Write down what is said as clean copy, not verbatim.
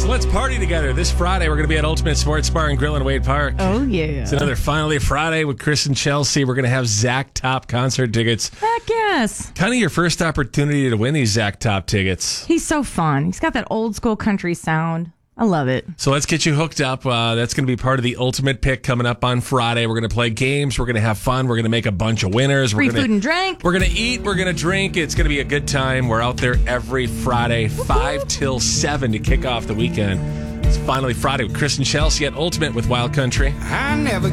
So let's party together. This Friday, we're going to be at Ultimate Sports Bar and Grill in Wade Park. Oh, yeah. It's another Finally Friday with Chris and Chelsea. We're going to have Zach Top concert tickets. Heck yes. Kind of your first opportunity to win these Zach Top tickets. He's so fun. He's got that old school country sound. I love it. So let's get you hooked up. That's going to be part of the Ultimate Pick coming up on Friday. We're going to play games. We're going to have fun. We're going to make a bunch of winners. Free food and drink. We're going to eat. We're going to drink. It's going to be a good time. We're out there every Friday, 5 till 7 to kick off the weekend. It's Finally Friday with Chris and Chelsea at Ultimate with Wild Country. I never